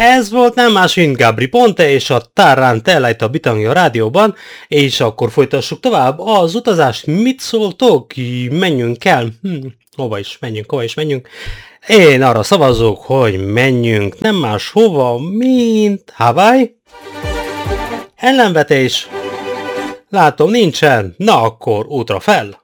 Ez volt nem más, mint Gabri Ponte és a Tarantella itt a Bitangja rádióban, és akkor folytassuk tovább az utazást. Mit szóltok? Menjünk el. Hova is menjünk. Én arra szavazok, hogy menjünk nem más hova, mint Hawaii. Ellenvetés. Látom nincsen, na akkor útra fel.